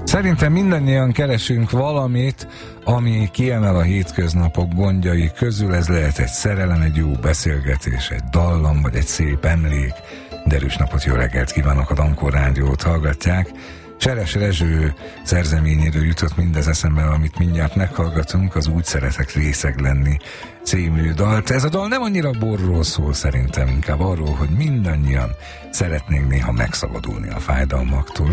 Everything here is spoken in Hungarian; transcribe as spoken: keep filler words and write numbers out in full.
Szerintem mindannyian keresünk valamit, ami kiemel a hétköznapok gondjai közül. Ez lehet egy szerelem, egy jó beszélgetés, egy dallam, vagy egy szép emlék. Derűs napot, jó reggelt kívánok, a Dankor Rádiót hallgatják. Seres Rezső szerzeményéről jutott mindez eszembe, amit mindjárt meghallgatunk, az Úgy szeretek részeg lenni című dalt. Ez a dal nem annyira borról szól szerintem, inkább arról, hogy mindannyian szeretnénk néha megszabadulni a fájdalmaktól.